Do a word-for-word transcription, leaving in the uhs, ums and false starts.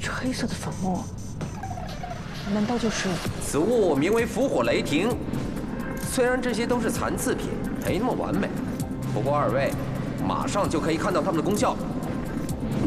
这黑色的粉末，难道就是？ 此物名为伏火雷霆。虽然这些都是残次品，没那么完美，不过二位马上就可以看到它们的功效。